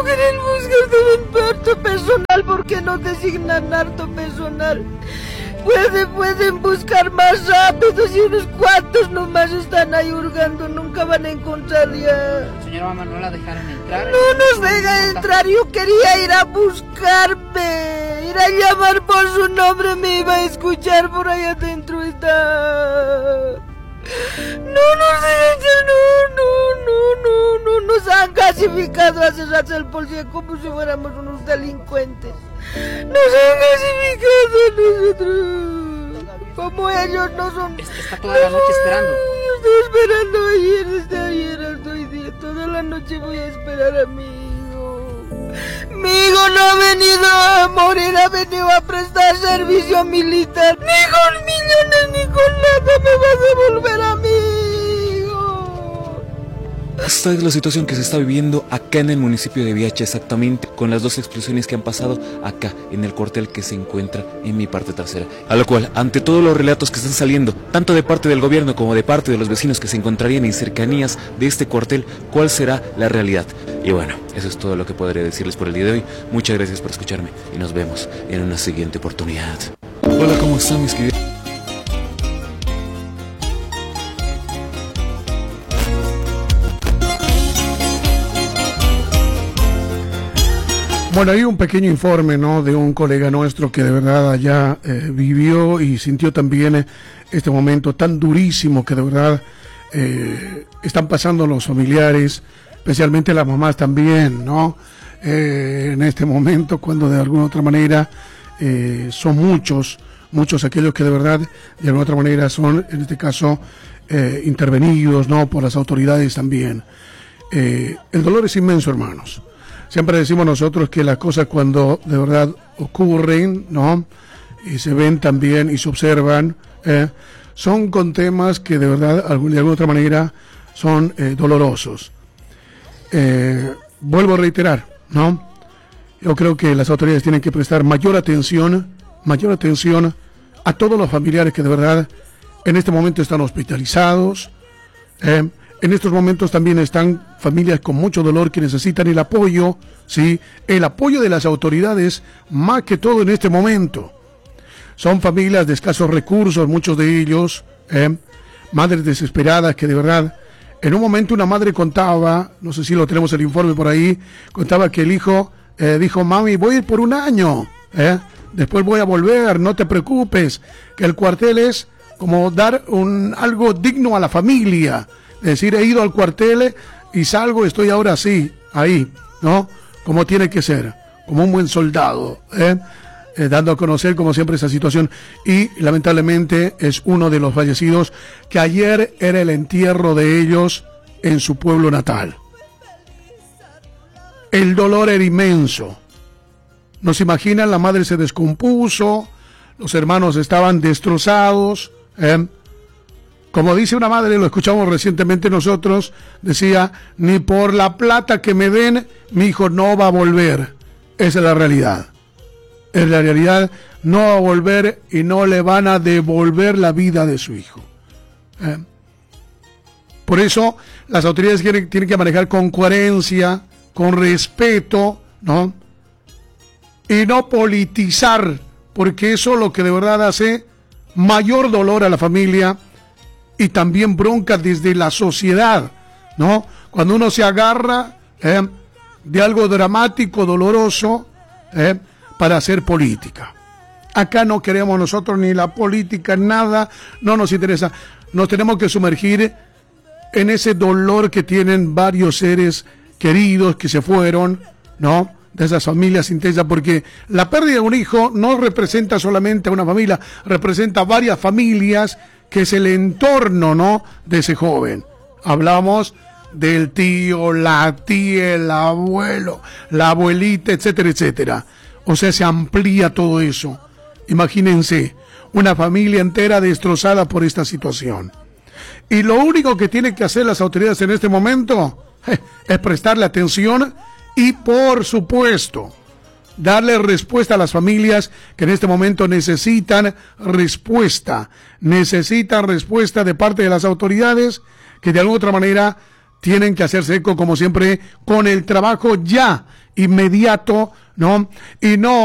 Quieren buscar todo harto personal porque no designan harto personal. Pueden buscar más rápido si unos cuantos nomás están ahí hurgando, nunca van a encontrar ya. Señora mamá, ¿no la dejaron entrar? No nos deja entrar, yo quería ir a buscarme, ir a llamar por su nombre, me iba a escuchar por allá adentro está. No nos dejan, no nos han clasificado hace rato el policía como si fuéramos unos delincuentes. Nos han clasificado nosotros. Como ellos no son. Está toda la noche esperando. Estoy esperando desde ayer estoy día. Toda la noche voy a esperar a mi hijo. Mi hijo no ha venido a morir, ha venido a prestar servicio militar. Ni con millones ni con nada me vas a devolver a mi hijo. Esta es la situación que se está viviendo acá en el municipio de Viacha, exactamente con las dos explosiones que han pasado acá en el cuartel que se encuentra en mi parte trasera. A lo cual, ante todos los relatos que están saliendo, tanto de parte del gobierno como de parte de los vecinos que se encontrarían en cercanías de este cuartel, ¿cuál será la realidad? Y bueno, eso es todo lo que podría decirles por el día de hoy. Muchas gracias por escucharme y nos vemos en una siguiente oportunidad. Hola, ¿cómo están mis queridos? Bueno, hay un pequeño informe, ¿no?, de un colega nuestro que de verdad allá vivió y sintió también este momento tan durísimo que de verdad están pasando los familiares, especialmente las mamás también, ¿no? En este momento, cuando de alguna otra manera son muchos aquellos que de verdad, de alguna otra manera son, en este caso, intervenidos, ¿no?, por las autoridades también. El dolor es inmenso, hermanos. Siempre decimos nosotros que las cosas cuando de verdad ocurren, ¿no?, y se ven también y se observan, son con temas que de verdad, de alguna otra manera, son dolorosos. Vuelvo a reiterar, ¿no? Yo creo que las autoridades tienen que prestar mayor atención a todos los familiares que de verdad en este momento están hospitalizados. En estos momentos también están familias con mucho dolor que necesitan el apoyo, ¿sí? El apoyo de las autoridades, más que todo en este momento. Son familias de escasos recursos, muchos de ellos, madres desesperadas que de verdad, en un momento una madre contaba, no sé si lo tenemos el informe por ahí, contaba que el hijo dijo: mami, voy a ir por un año, después voy a volver, no te preocupes, que el cuartel es como dar algo digno a la familia. Es decir, he ido al cuartel y salgo, estoy ahora sí, ahí, ¿no? Como tiene que ser, como un buen soldado, dando a conocer como siempre esa situación. Y lamentablemente es uno de los fallecidos que ayer era el entierro de ellos en su pueblo natal. El dolor era inmenso. ¿No se imaginan? La madre se descompuso, los hermanos estaban destrozados, Como dice una madre, lo escuchamos recientemente nosotros, decía: ni por la plata que me den, mi hijo no va a volver. Esa es la realidad. Es la realidad, no va a volver y no le van a devolver la vida de su hijo. Por eso, las autoridades tienen que manejar con coherencia, con respeto, ¿no? Y no politizar, porque eso es lo que de verdad hace mayor dolor a la familia y también bronca desde la sociedad, ¿no? Cuando uno se agarra de algo dramático, doloroso, para hacer política. Acá no queremos nosotros ni la política, nada, no nos interesa. Nos tenemos que sumergir en ese dolor que tienen varios seres queridos que se fueron, ¿no?, de esas familias intensas, porque la pérdida de un hijo no representa solamente a una familia, representa varias familias, que es el entorno, ¿no?, de ese joven. Hablamos del tío, la tía, el abuelo, la abuelita, etcétera, etcétera. O sea, se amplía todo eso. Imagínense, una familia entera destrozada por esta situación. Y lo único que tienen que hacer las autoridades en este momento es prestarle atención y, por supuesto, darle respuesta a las familias que en este momento necesitan respuesta de parte de las autoridades, que de alguna otra manera tienen que hacerse eco, como siempre, con el trabajo ya inmediato, ¿no? Y no